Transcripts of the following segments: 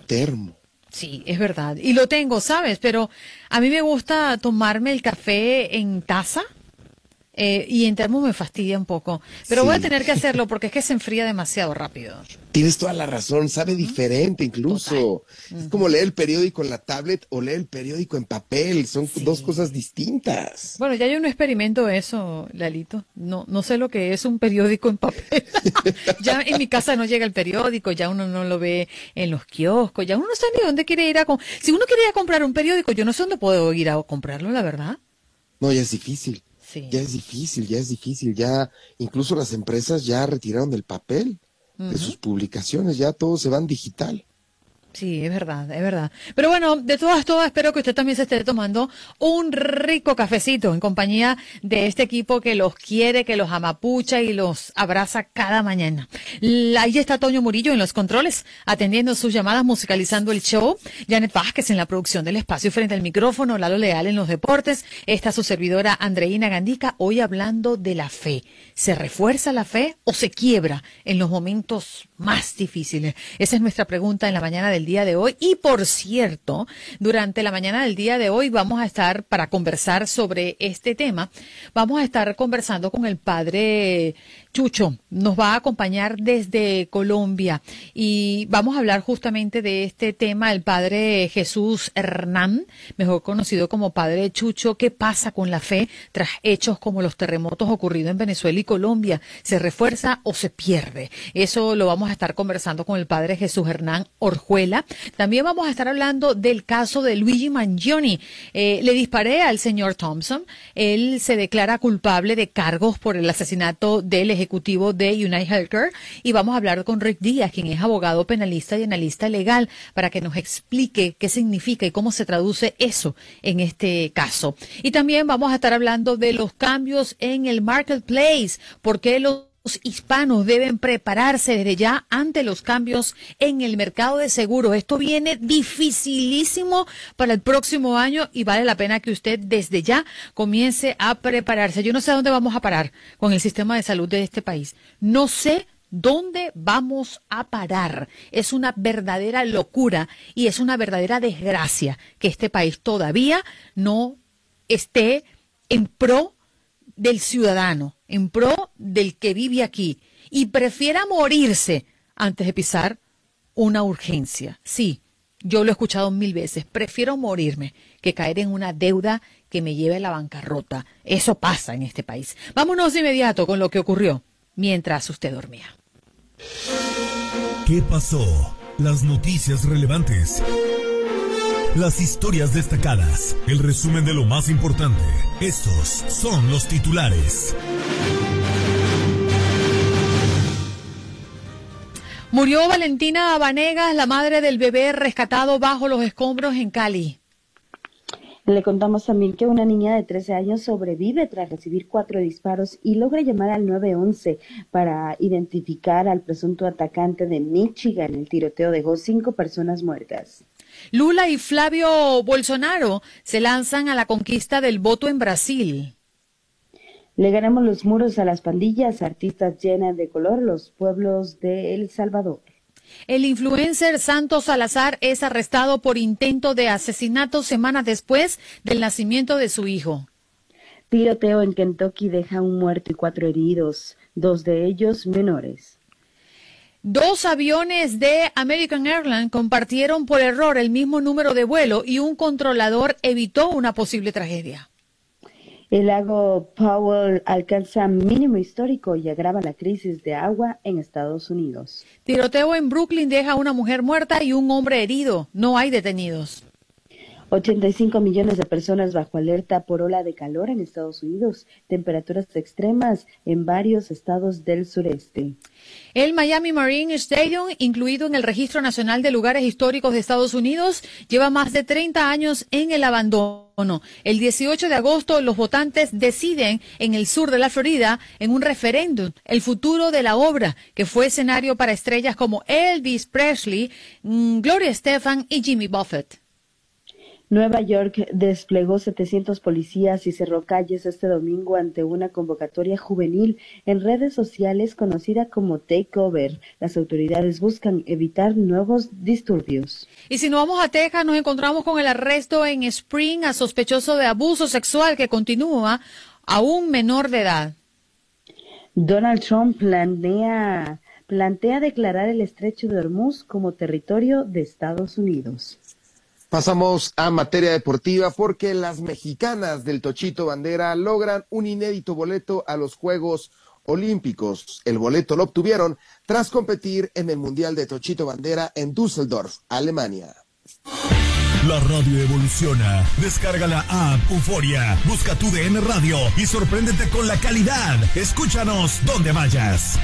termo. Sí, es verdad. Y lo tengo, ¿sabes? Pero a mí me gusta tomarme el café en taza. Y en termo me fastidia un poco. Pero Sí. voy a tener que hacerlo porque es que se enfría demasiado rápido. Tienes toda la razón, sabe diferente incluso. Total. Es como leer el periódico en la tablet o leer el periódico en papel, son dos Sí. cosas distintas. Bueno, ya yo no experimento eso, Lalito. No sé lo que es un periódico en papel. Ya en mi casa no llega el periódico, ya uno no lo ve en los kioscos, ya uno no sabe ni dónde quiere ir Si uno quiere ir a comprar un periódico, yo no sé dónde puedo ir a comprarlo, la verdad. No, ya es difícil. Sí. Ya es difícil, ya incluso las empresas ya retiraron del papel de sus publicaciones, ya todos se van digital. Sí, es verdad, es verdad. Pero bueno, de todas, espero que usted también se esté tomando un rico cafecito en compañía de este equipo que los quiere, que los amapucha y los abraza cada mañana. Ahí está Toño Murillo en los controles, atendiendo sus llamadas, musicalizando el show. Janet Vázquez en la producción del espacio frente al micrófono, Lalo Leal en los deportes. Está su servidora Andreina Gandica, hoy hablando de la fe. ¿Se refuerza la fe o se quiebra en los momentos más difíciles? Esa es nuestra pregunta en la mañana del día de hoy. Y por cierto, durante la mañana del día de hoy vamos a estar, para conversar sobre este tema, vamos a estar conversando con el padre Chucho. Nos va a acompañar desde Colombia y vamos a hablar justamente de este tema, el padre Jesús Hernán, mejor conocido como padre Chucho. ¿Qué pasa con la fe tras hechos como los terremotos ocurridos en Venezuela y Colombia? ¿Se refuerza o se pierde? Eso lo vamos a estar conversando con el padre Jesús Hernán Orjuela. También vamos a estar hablando del caso de Luigi Mangione. Le disparé al señor Thompson. Él se declara culpable de cargos por el asesinato del ejecutivo de United Healthcare y vamos a hablar con Rick Díaz, quien es abogado penalista y analista legal, para que nos explique qué significa y cómo se traduce eso en este caso. Y también vamos a estar hablando de los cambios en el marketplace, por qué los hispanos deben prepararse desde ya ante los cambios en el mercado de seguros. Esto viene dificilísimo para el próximo año y vale la pena que usted desde ya comience a prepararse. Yo no sé a dónde vamos a parar con el sistema de salud de este país. No sé dónde vamos a parar. Es una verdadera locura y es una verdadera desgracia que este país todavía no esté en pro del ciudadano, en pro del que vive aquí, y prefiera morirse antes de pisar una urgencia. Sí, yo lo he escuchado 1000 veces. Prefiero morirme que caer en una deuda que me lleve a la bancarrota. Eso pasa en este país. Vámonos de inmediato con lo que ocurrió mientras usted dormía. ¿Qué pasó? Las noticias relevantes. Las historias destacadas, el resumen de lo más importante. Estos son los titulares. Murió Valentina Vanegas, la madre del bebé rescatado bajo los escombros en Cali. Le contamos también que una niña de 13 años sobrevive tras recibir 4 disparos y logra llamar al 911 para identificar al presunto atacante de Michigan. El tiroteo dejó 5 personas muertas. Lula y Flavio Bolsonaro se lanzan a la conquista del voto en Brasil. Le ganamos los muros a las pandillas, artistas llenas de color, los pueblos de El Salvador. El influencer Santos Salazar es arrestado por intento de asesinato semanas después del nacimiento de su hijo. Tiroteo en Kentucky deja un muerto y 4 heridos, 2 de ellos menores. 2 aviones de American Airlines compartieron por error el mismo número de vuelo y un controlador evitó una posible tragedia. El lago Powell alcanza mínimo histórico y agrava la crisis de agua en Estados Unidos. Tiroteo en Brooklyn deja a una mujer muerta y un hombre herido. No hay detenidos. 85 millones de personas bajo alerta por ola de calor en Estados Unidos. Temperaturas extremas en varios estados del sureste. El Miami Marine Stadium, incluido en el Registro Nacional de Lugares Históricos de Estados Unidos, lleva más de 30 años en el abandono. El 18 de agosto, los votantes deciden en el sur de la Florida, en un referéndum, el futuro de la obra, que fue escenario para estrellas como Elvis Presley, Gloria Estefan y Jimmy Buffett. Nueva York desplegó 700 policías y cerró calles este domingo ante una convocatoria juvenil en redes sociales conocida como Takeover. Las autoridades buscan evitar nuevos disturbios. Y si nos vamos a Texas, nos encontramos con el arresto en Spring a sospechoso de abuso sexual que continúa a un menor de edad. Donald Trump plantea declarar el estrecho de Hormuz como territorio de Estados Unidos. Pasamos a materia deportiva porque las mexicanas del Tochito Bandera logran un inédito boleto a los Juegos Olímpicos. El boleto lo obtuvieron tras competir en el Mundial de Tochito Bandera en Düsseldorf, Alemania. La radio evoluciona. Descarga la app Euforia, busca tu DN Radio y sorpréndete con la calidad. Escúchanos donde vayas.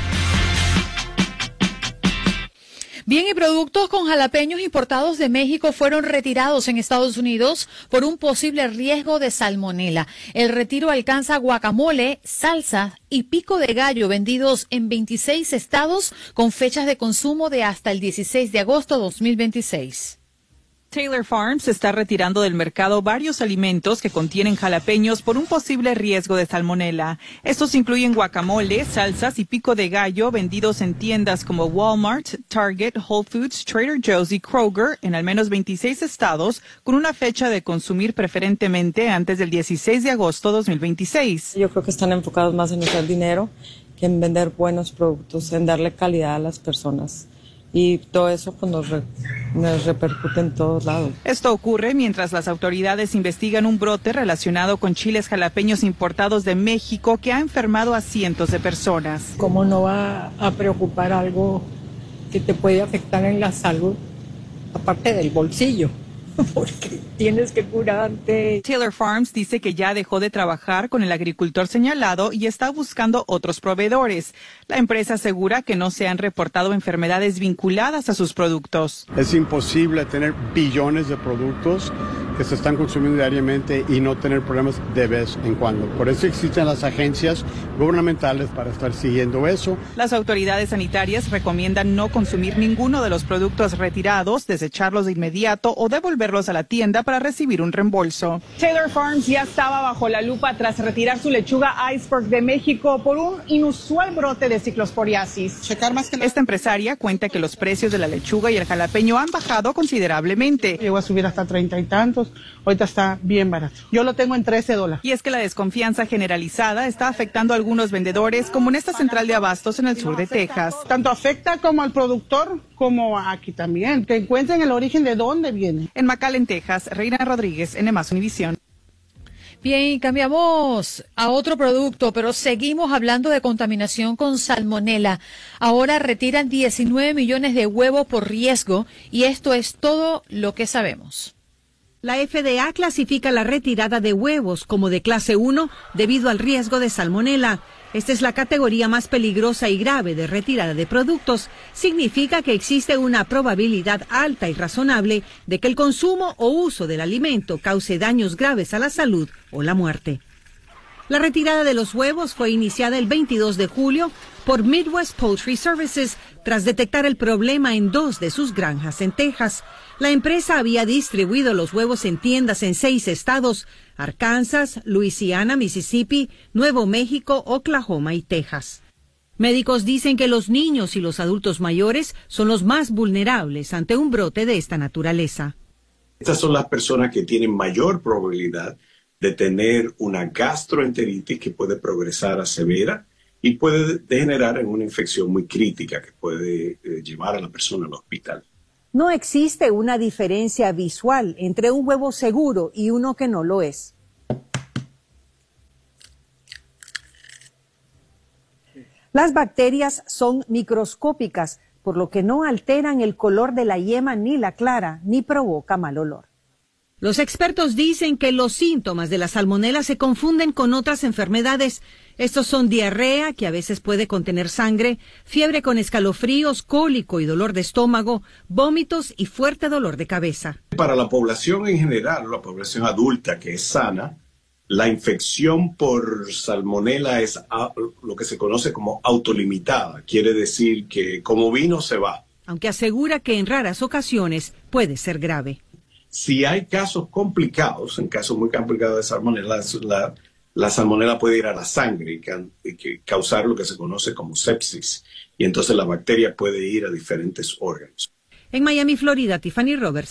Bien, y productos con jalapeños importados de México fueron retirados en Estados Unidos por un posible riesgo de salmonela. El retiro alcanza guacamole, salsa y pico de gallo vendidos en 26 estados con fechas de consumo de hasta el 16 de agosto de 2026. Taylor Farms está retirando del mercado varios alimentos que contienen jalapeños por un posible riesgo de salmonela. Estos incluyen guacamole, salsas y pico de gallo vendidos en tiendas como Walmart, Target, Whole Foods, Trader Joe's y Kroger en al menos 26 estados con una fecha de consumir preferentemente antes del 16 de agosto de 2026. Yo creo que están enfocados más en hacer dinero que en vender buenos productos, en darle calidad a las personas. Y todo eso pues, nos repercute en todos lados. Esto ocurre mientras las autoridades investigan un brote relacionado con chiles jalapeños importados de México que ha enfermado a cientos de personas. ¿Cómo no va a preocupar algo que te puede afectar en la salud, aparte del bolsillo? Porque tienes que curarte. Taylor Farms dice que ya dejó de trabajar con el agricultor señalado y está buscando otros proveedores. La empresa asegura que no se han reportado enfermedades vinculadas a sus productos. Es imposible tener billones de productos que se están consumiendo diariamente y no tener problemas de vez en cuando. Por eso existen las agencias gubernamentales para estar siguiendo eso. Las autoridades sanitarias recomiendan no consumir ninguno de los productos retirados, desecharlos de inmediato o devolverlos a la tienda para recibir un reembolso. Taylor Farms ya estaba bajo la lupa tras retirar su lechuga Iceberg de México por un inusual brote de ciclosporiasis. Esta empresaria cuenta que los precios de la lechuga y el jalapeño han bajado considerablemente. Llegó a subir hasta 30 y tantos, ahorita está bien barato. Yo lo tengo en $13. Y es que la desconfianza generalizada está afectando a algunos vendedores, como en esta central de abastos en el sur de Texas. Tanto afecta como al productor, como aquí también, que encuentren el origen de dónde viene. En McAllen, Texas, Reina Rodríguez, NM Univisión. Bien, y cambiamos a otro producto, pero seguimos hablando de contaminación con salmonela. Ahora retiran 19 millones de huevos por riesgo y esto es todo lo que sabemos. La FDA clasifica la retirada de huevos como de clase 1 debido al riesgo de salmonela. Esta es la categoría más peligrosa y grave de retirada de productos. Significa que existe una probabilidad alta y razonable de que el consumo o uso del alimento cause daños graves a la salud o la muerte. La retirada de los huevos fue iniciada el 22 de julio por Midwest Poultry Services tras detectar el problema en 2 de sus granjas en Texas. La empresa había distribuido los huevos en tiendas en 6 estados: Arkansas, Luisiana, Mississippi, Nuevo México, Oklahoma y Texas. Médicos dicen que los niños y los adultos mayores son los más vulnerables ante un brote de esta naturaleza. Estas son las personas que tienen mayor probabilidad de tener una gastroenteritis que puede progresar a severa y puede degenerar en una infección muy crítica que puede llevar a la persona al hospital. No existe una diferencia visual entre un huevo seguro y uno que no lo es. Las bacterias son microscópicas, por lo que no alteran el color de la yema ni la clara, ni provoca mal olor. Los expertos dicen que los síntomas de la salmonela se confunden con otras enfermedades. Estos son diarrea, que a veces puede contener sangre, fiebre con escalofríos, cólico y dolor de estómago, vómitos y fuerte dolor de cabeza. Para la población en general, la población adulta que es sana, la infección por salmonela es lo que se conoce como autolimitada. Quiere decir que como vino se va. Aunque asegura que en raras ocasiones puede ser grave. Si hay casos complicados, en casos muy complicados de salmonela, la salmonela puede ir a la sangre y causar lo que se conoce como sepsis. Y entonces la bacteria puede ir a diferentes órganos. En Miami, Florida, Tiffany Roberts.